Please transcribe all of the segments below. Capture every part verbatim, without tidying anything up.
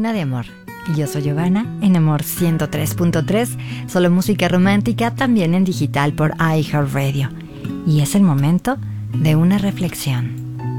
Luna de Amor. Y yo soy Giovanna en Amor ciento tres punto tres, solo música romántica, también en digital por iHeartRadio. Y es el momento de una reflexión.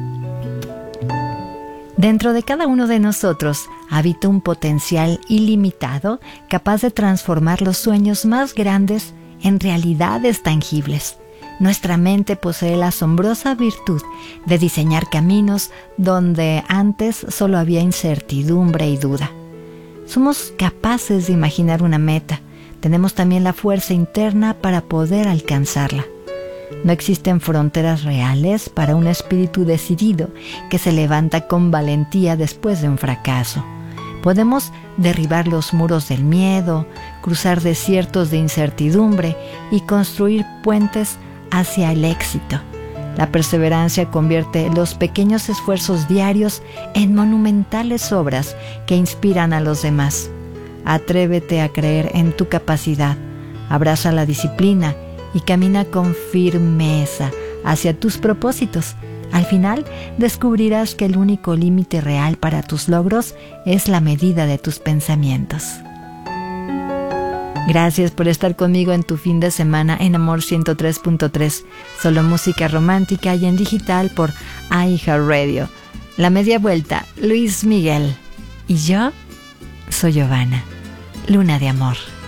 Dentro de cada uno de nosotros habita un potencial ilimitado capaz de transformar los sueños más grandes en realidades tangibles. Nuestra mente posee la asombrosa virtud de diseñar caminos donde antes solo había incertidumbre y duda. Somos capaces de imaginar una meta. Tenemos también la fuerza interna para poder alcanzarla. No existen fronteras reales para un espíritu decidido que se levanta con valentía después de un fracaso. Podemos derribar los muros del miedo, cruzar desiertos de incertidumbre y construir puentes hacia el éxito. La perseverancia convierte los pequeños esfuerzos diarios en monumentales obras que inspiran a los demás. Atrévete a creer en tu capacidad, abraza la disciplina y camina con firmeza hacia tus propósitos. Al final, descubrirás que el único límite real para tus logros es la medida de tus pensamientos. Gracias por estar conmigo en tu fin de semana en Amor ciento tres punto tres, solo música romántica y en digital por iHeartRadio. La media vuelta, Luis Miguel. Y yo soy Giovanna, Luna de Amor.